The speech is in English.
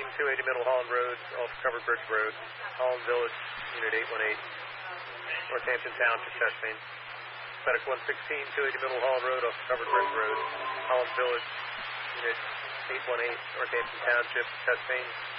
280 Middle Holland Road, off Covered Bridge Road, Holland Village, Unit 818, Northampton Township, chest pain. Medic 116, 280 Middle Holland Road, off Covered Bridge Road, Holland Village, Unit 818, Northampton Township, chest pain.